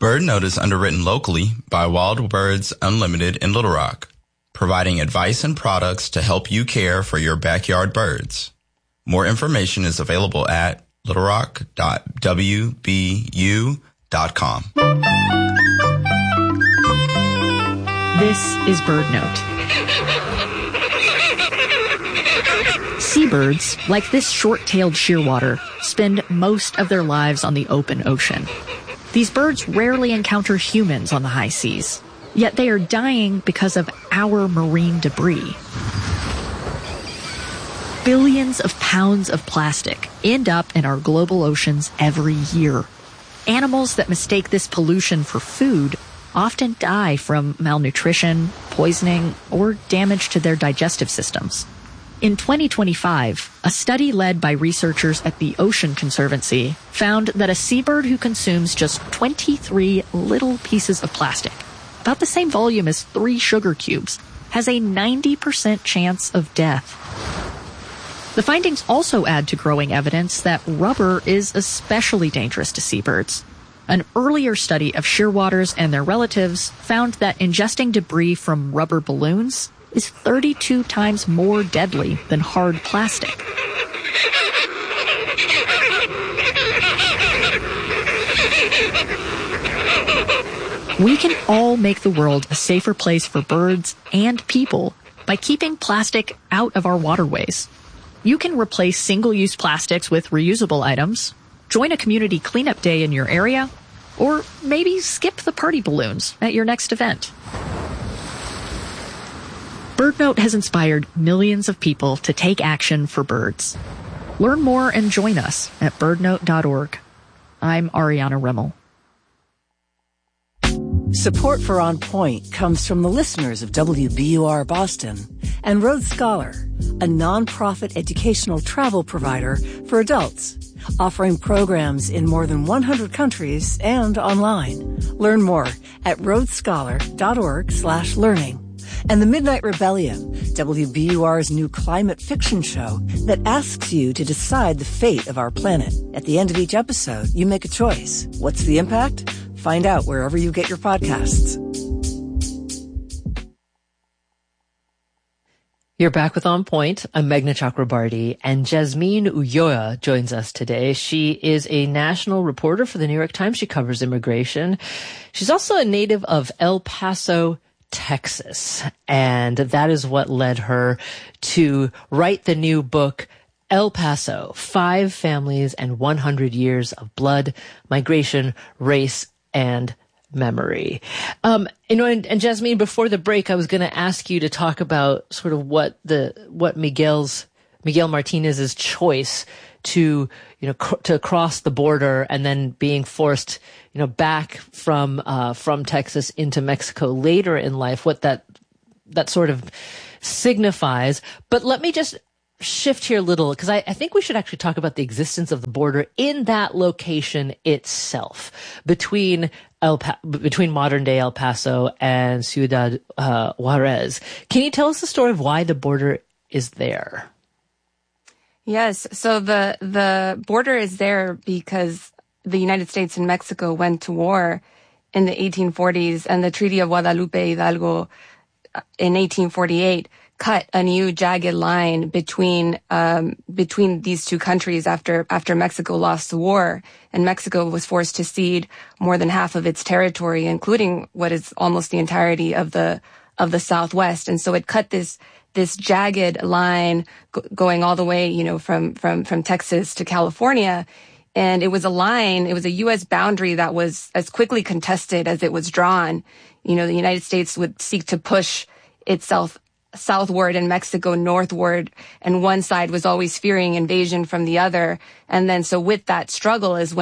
BirdNote is underwritten locally by Wild Birds Unlimited in Little Rock, providing advice and products to help you care for your backyard birds. More information is available at littlerock.wbu.com. This is BirdNote. Seabirds, like this short-tailed shearwater, spend most of their lives on the open ocean. These birds rarely encounter humans on the high seas, yet they are dying because of our marine debris. Billions of pounds of plastic end up in our global oceans every year. Animals that mistake this pollution for food often die from malnutrition, poisoning, or damage to their digestive systems. In 2025, a study led by researchers at the Ocean Conservancy found that a seabird who consumes just 23 little pieces of plastic, about the same volume as 3 sugar cubes, has a 90% chance of death. The findings also add to growing evidence that rubber is especially dangerous to seabirds. An earlier study of shearwaters and their relatives found that ingesting debris from rubber balloons is 32 times more deadly than hard plastic. We can all make the world a safer place for birds and people by keeping plastic out of our waterways. You can replace single-use plastics with reusable items, join a community cleanup day in your area, or maybe skip the party balloons at your next event. BirdNote has inspired millions of people to take action for birds. Learn more and join us at birdnote.org. I'm Ariana Rimmel. Support for On Point comes from the listeners of WBUR Boston and Road Scholar, a nonprofit educational travel provider for adults, offering programs in more than 100 countries and online. Learn more at roadscholar.org/learning. And The Midnight Rebellion, WBUR's new climate fiction show that asks you to decide the fate of our planet. At the end of each episode, you make a choice. What's the impact? Find out wherever you get your podcasts. You're back with On Point. I'm Meghna Chakrabarty, and Jasmine Ulloa joins us today. She is a national reporter for the New York Times. She covers immigration. She's also a native of El Paso, Texas, and that is what led her to write the new book, El Paso, 5 Families and 100 Years of Blood, Migration, Race, and Memory. And Jasmine, before the break, I was going to ask you to talk about sort of what Miguel Martinez's choice to cross the border and then being forced, back from Texas into Mexico later in life, what that sort of signifies. But let me just shift here a little, because I think we should actually talk about the existence of the border in that location itself between modern day El Paso and Ciudad Juarez. Can you tell us the story of why the border is there? Yes. So the border is there because the United States and Mexico went to war in the 1840s, and the Treaty of Guadalupe Hidalgo in 1848 cut a new jagged line between these two countries after Mexico lost the war, and Mexico was forced to cede more than half of its territory, including what is almost the entirety of the Southwest. And so it cut this jagged line going all the way, from Texas to California. And it was a U.S. boundary that was as quickly contested as it was drawn. The United States would seek to push itself southward and Mexico northward, and one side was always fearing invasion from the other. And then so with that struggle is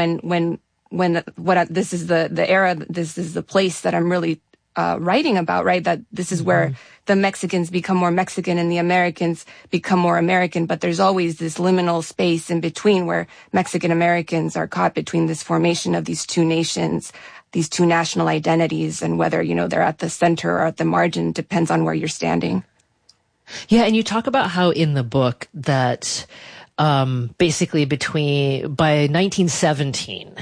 this is the era, this is the place that I'm really writing about, right? That this is where the Mexicans become more Mexican and the Americans become more American. But there's always this liminal space in between where Mexican Americans are caught between this formation of these two nations, these two national identities, and whether, they're at the center or at the margin depends on where you're standing. Yeah. And you talk about how in the book that, basically by 1917,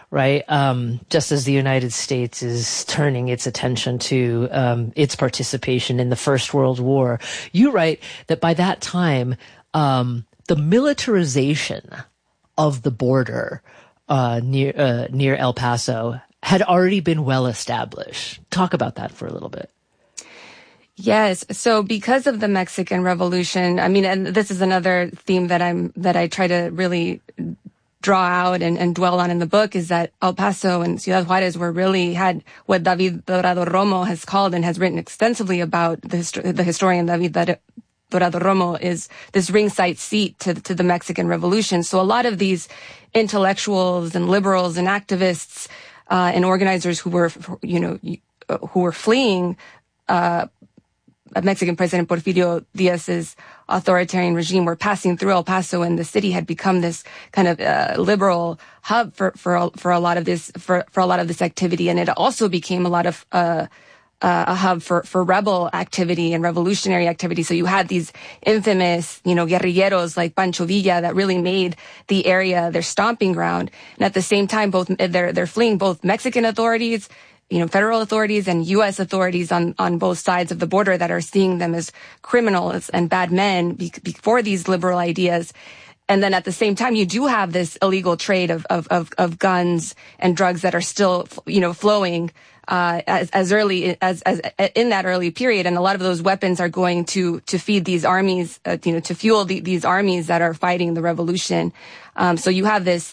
right? Just as the United States is turning its attention to its participation in the First World War. You write that by that time, the militarization of the border near El Paso had already been well established. Talk about that for a little bit. Yes. So because of the Mexican Revolution, I mean, and this is another theme that I try to really draw out and dwell on in the book, is that El Paso and Ciudad Juarez had what David Dorado Romo has called and has written extensively about, the historian David Dorado Romo, is this ringside seat to the Mexican Revolution. So a lot of these intellectuals and liberals and activists and organizers who were fleeing Mexican President Porfirio Diaz's authoritarian regime were passing through El Paso, and the city had become this kind of liberal hub for a lot of this activity, and it also became a lot of a hub for rebel activity and revolutionary activity. So you had these infamous, guerrilleros like Pancho Villa that really made the area their stomping ground. And at the same time, they're fleeing both Mexican authorities, federal authorities and U.S. authorities on both sides of the border that are seeing them as criminals and bad men for these liberal ideas. And then at the same time, you do have this illegal trade of guns and drugs that are still, flowing, as early as in that early period. And a lot of those weapons are going to feed these armies, to fuel these armies that are fighting the revolution. So you have this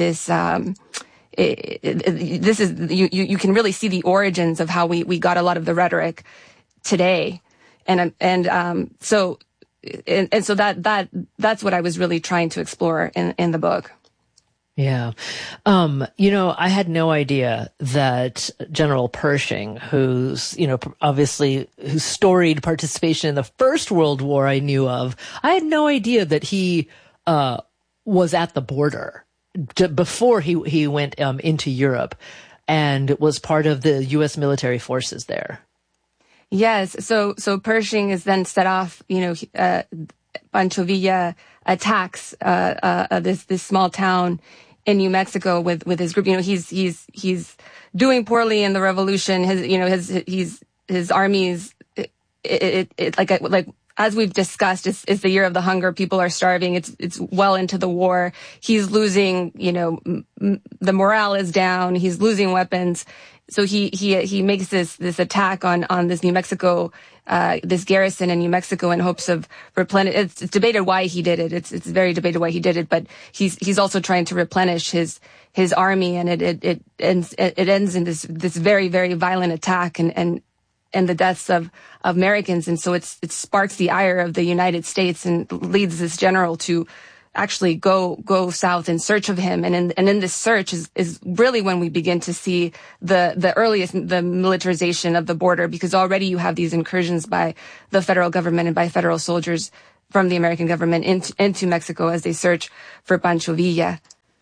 is you can really see the origins of how we got a lot of the rhetoric today, so that's what I was really trying to explore in the book. Yeah. I had no idea that General Pershing, whose storied participation in the First World War I knew of, I had no idea that he was at the border before he went into Europe and was part of the U.S. military forces there. Yes. So Pershing is then set off, Pancho Villa attacks this small town in New Mexico with his group. He's doing poorly in the revolution. His armies, like as we've discussed, it's the year of the hunger. People are starving. It's well into the war. He's losing, the morale is down. He's losing weapons. So he makes this attack on this New Mexico, this garrison in New Mexico in hopes of replenish. It's debated why he did it. It's very debated why he did it, but he's also trying to replenish his army, and it ends in this very, very violent attack and the deaths of Americans. And so it sparks the ire of the United States and leads this general to actually go south in search of him. And in this search is really when we begin to see the militarization of the border, because already you have these incursions by the federal government and by federal soldiers from the American government into Mexico as they search for Pancho Villa.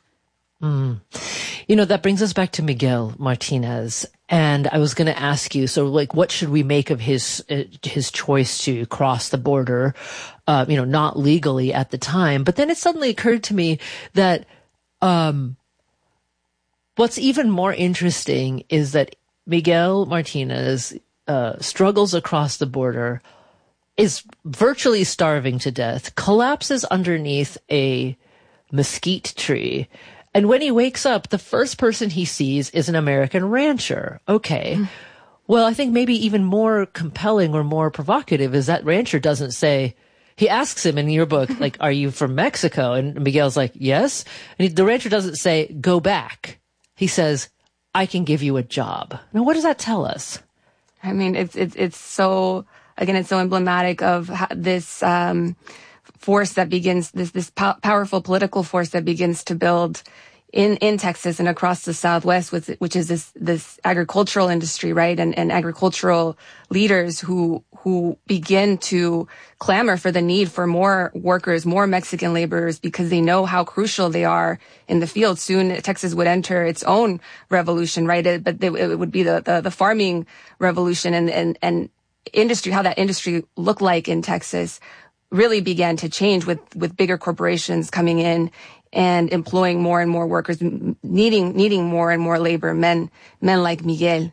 That brings us back to Miguel Martinez. And I was going to ask you, so what should we make of his choice to cross the border, not legally at the time? But then it suddenly occurred to me that, what's even more interesting is that Miguel Martinez, struggles across the border, is virtually starving to death, collapses underneath a mesquite tree. And when he wakes up, the first person he sees is an American rancher. Okay. Well, I think maybe even more compelling or more provocative is that rancher doesn't say, he asks him in your book, are you from Mexico? And Miguel's like, yes. And the rancher doesn't say, go back. He says, I can give you a job. Now, what does that tell us? I mean, it's so, again, it's so emblematic of this, force that begins, this powerful political force that begins to build in Texas and across the Southwest, which is this agricultural industry, right? And agricultural leaders who begin to clamor for the need for more workers, more Mexican laborers, because they know how crucial they are in the field. Soon Texas would enter its own revolution, right? But it would be the farming revolution, and industry, how that industry looked like in Texas really began to change with bigger corporations coming in and employing more and more workers, needing more and more labor, men like Miguel.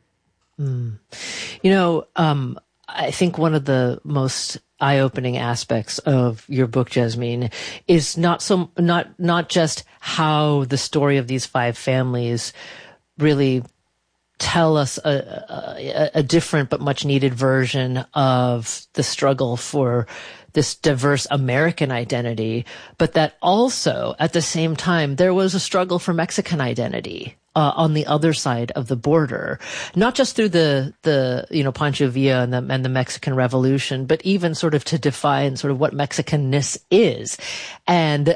I think one of the most eye-opening aspects of your book, Jasmine, is not just how the story of these 5 families really tell us a different but much needed version of the struggle for this diverse American identity, but that also at the same time there was a struggle for Mexican identity on the other side of the border, not just through the Pancho Villa and the Mexican Revolution, but even sort of to define sort of what Mexicanness is, and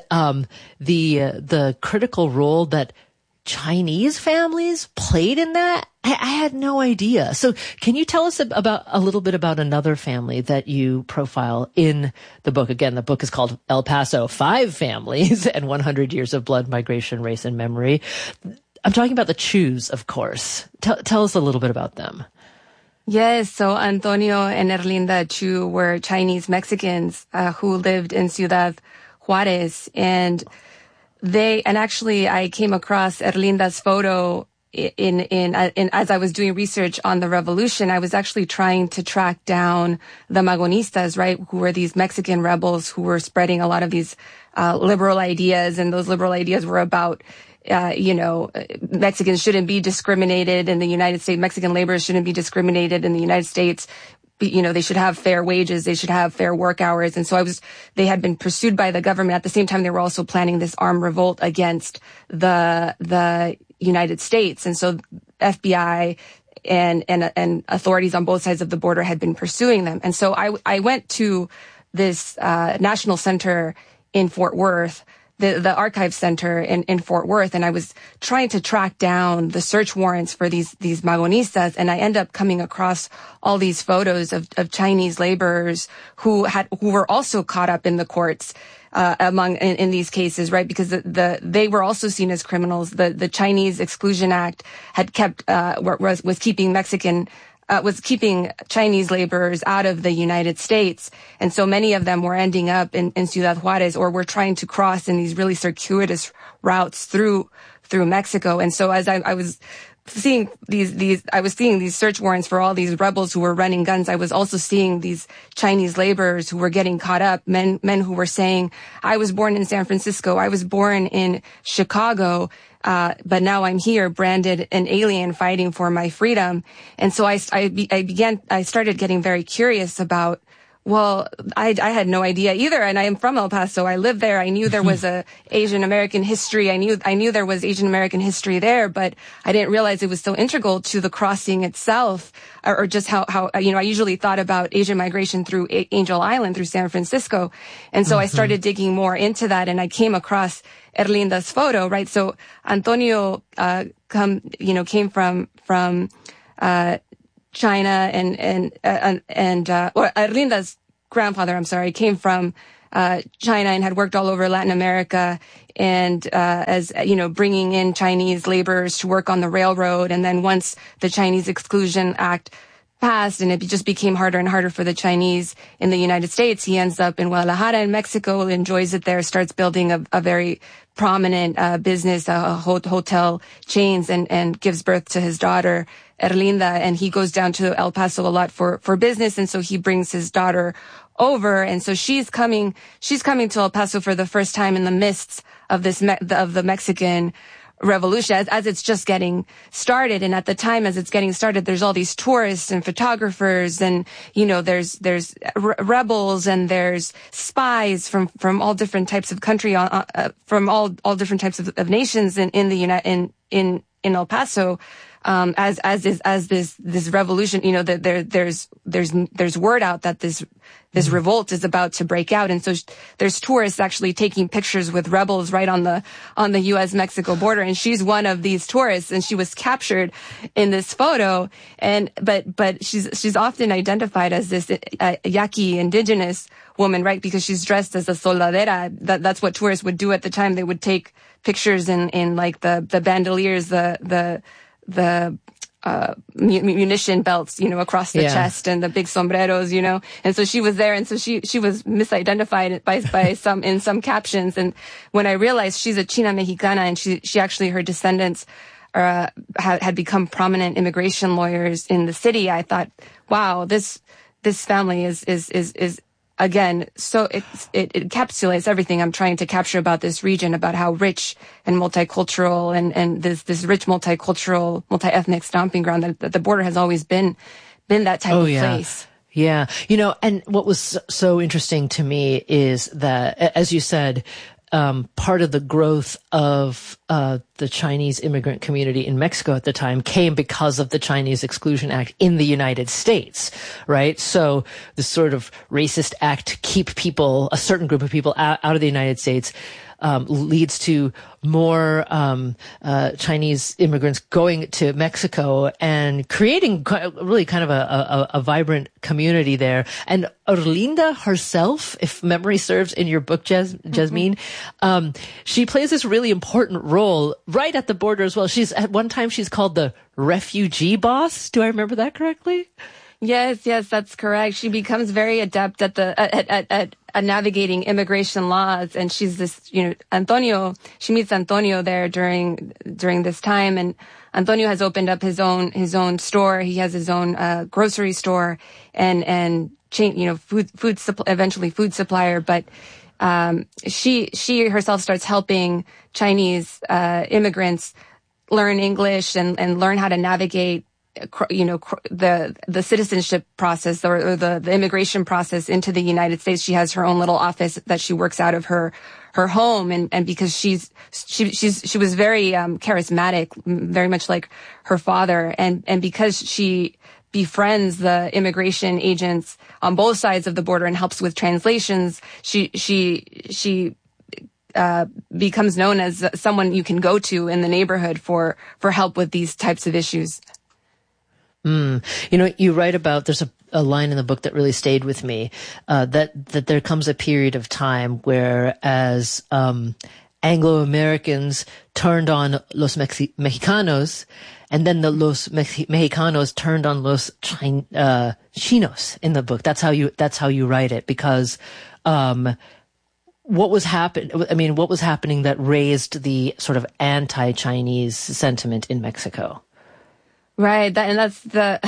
the critical role that Chinese families played in that. I had no idea. So can you tell us a little bit about another family that you profile in the book? Again, the book is called El Paso, 5 Families and 100 Years of Blood, Migration, Race, and Memory. I'm talking about the Chus, of course. Tell us a little bit about them. Yes, so Antonio and Erlinda Chu were Chinese Mexicans who lived in Ciudad Juarez, and actually I came across Erlinda's photo in as I was doing research on the revolution. I was actually trying to track down the Magonistas, right, who were these Mexican rebels who were spreading a lot of these liberal ideas, and those liberal ideas were about Mexicans shouldn't be discriminated in the United States. Mexican laborers shouldn't be discriminated in the United States. They should have fair wages. They should have fair work hours. And so they had been pursued by the government. At the same time, they were also planning this armed revolt against the United States. And so FBI and authorities on both sides of the border had been pursuing them. And so I went to this national center in Fort Worth, the Archive Center in Fort Worth, and I was trying to track down the search warrants for these Magonistas, and I end up coming across all these photos of Chinese laborers who were also caught up in the courts in these cases, right? Because they were also seen as criminals. The Chinese Exclusion Act had was keeping Chinese laborers out of the United States. And so many of them were ending up in Ciudad Juarez, or were trying to cross in these really circuitous routes through Mexico. And so as I was seeing these search warrants for all these rebels who were running guns, I was also seeing these Chinese laborers who were getting caught up, men who were saying, I was born in San Francisco, I was born in Chicago, but now I'm here, branded an alien, fighting for my freedom. And so I started getting very curious about, well, I had no idea either, and I am from El Paso. I lived there. I knew there was a Asian American history. I knew there was Asian American history there, but I didn't realize it was so integral to the crossing itself, or just how I usually thought about Asian migration through Angel Island, through San Francisco, and so I started digging more into that, and I came across Erlinda's photo, right? So Antonio came from China, and Erlinda's grandfather, came from China and had worked all over Latin America, and as bringing in Chinese laborers to work on the railroad. And then once the Chinese Exclusion Act passed and it just became harder and harder for the Chinese in the United States, he ends up in Guadalajara in Mexico, enjoys it there, starts building a very prominent business, hotel chains, and gives birth to his daughter Erlinda, and he goes down to El Paso a lot for business, and so he brings his daughter over, and so she's coming to El Paso for the first time in the midst of the Mexican Revolution, as it's just getting started. And at the time, as it's getting started, there's all these tourists and photographers, and there's rebels, and there's spies from all different types of country, from all different types of nations in El Paso. As this revolution, there's word out that this revolt is about to break out. And so there's tourists actually taking pictures with rebels right on the U.S. Mexico border. And she's one of these tourists, and she was captured in this photo. But she's often identified as this Yaqui indigenous woman, right? Because she's dressed as a soldadera. That's what tourists would do at the time. They would take pictures in like the bandoliers, the munition belts, across the chest and the big sombreros, and so she was there, and so she was misidentified by some in some captions. And when I realized she's a China Mexicana, and she actually, her descendants had become prominent immigration lawyers in the city, I thought, wow, this family is again, so it encapsulates everything I'm trying to capture about this region, about how rich and multicultural and this rich multicultural, multi-ethnic stomping ground that the border has always been that type of place. Yeah. And what was so interesting to me is that, as you said, part of the growth of the Chinese immigrant community in Mexico at the time came because of the Chinese Exclusion Act in the United States, right? So this sort of racist act to keep a certain group of people out of the United States, leads to more Chinese immigrants going to Mexico and creating really kind of a vibrant community there. And Erlinda herself, if memory serves, in your book, Jasmine, she plays this really important role right at the border as well. At one time she's called the refugee boss. Do I remember that correctly? Yes, that's correct. She becomes very adept at navigating immigration laws, and she's this, Antonio. She meets Antonio there during this time, and Antonio has opened up his own store. He has his own grocery store and chain, eventually food supplier. But she herself starts helping Chinese immigrants learn English and learn how to navigate the citizenship process or the immigration process into the United States. She has her own little office that she works out of her home, and because she was very charismatic, very much like her father, and because she befriends the immigration agents on both sides of the border and helps with translations, she becomes known as someone you can go to in the neighborhood for help with these types of issues. You write about, there's a line in the book that really stayed with me, that there comes a period of time where as Anglo-Americans turned on Los Mexicanos, and then the Los Mexicanos turned on Los Chinos in the book. That's how you write it, because what was happening that raised the sort of anti-Chinese sentiment in Mexico? Right, that's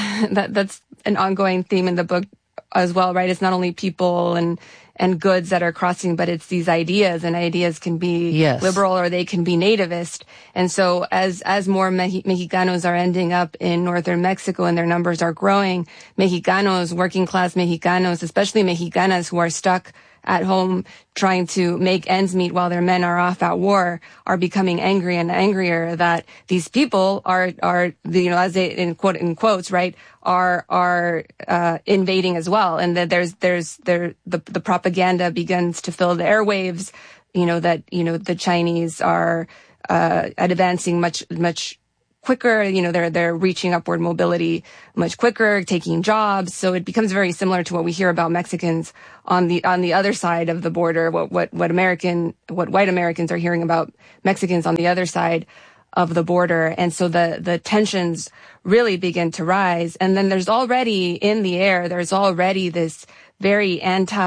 an ongoing theme in the book as well, right? It's not only people and goods that are crossing, but it's these ideas, and ideas can be liberal or they can be nativist. And so as more Mexicanos are ending up in northern Mexico and their numbers are growing, Mexicanos, working class Mexicanos, especially Mexicanas who are stuck at home trying to make ends meet while their men are off at war, are becoming angry and angrier that these people are as they, in quotes, right, are invading as well. And that the propaganda begins to fill the airwaves, that the Chinese are advancing much quicker, they're reaching upward mobility much quicker, taking jobs. So it becomes very similar to what we hear about Mexicans on the other side of the border, what white Americans are hearing about Mexicans on the other side of the border. And so the tensions really begin to rise. And then there's already in the air, this very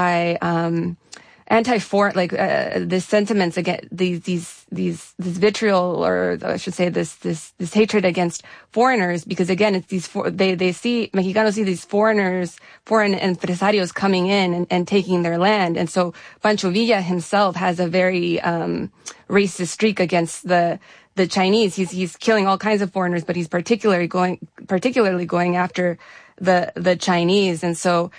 anti-foreign, this sentiments against this vitriol, or I should say this hatred against foreigners, because again, it's Mexicanos see these foreign empresarios coming in and taking their land. And so Pancho Villa himself has a very, racist streak against the Chinese. He's killing all kinds of foreigners, but he's particularly going after the Chinese. And so,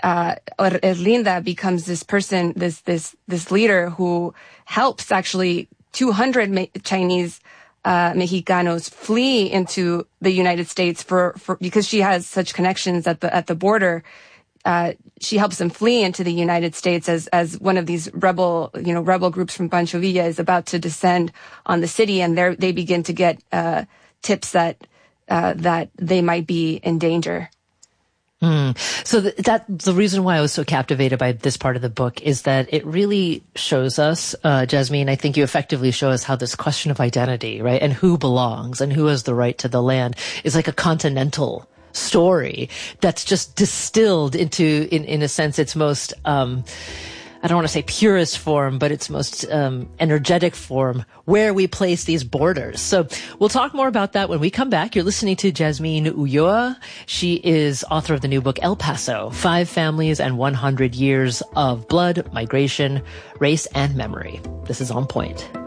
Erlinda becomes this person, this leader who helps actually 200 Chinese Mexicanos flee into the United States for because she has such connections at the border. She helps them flee into the United States as one of these rebel groups from Pancho Villa is about to descend on the city, and they begin to get tips that they might be in danger. So that the reason why I was so captivated by this part of the book is that it really shows us, Jasmine, I think you effectively show us how this question of identity, right, and who belongs and who has the right to the land is like a continental story that's just distilled into, in a sense, its most, I don't want to say purest form, but its most energetic form, where we place these borders. So we'll talk more about that when we come back. You're listening to Jasmine Ulloa. She is author of the new book, El Paso, 5 Families and 100 Years of Blood, Migration, Race, and Memory. This is On Point.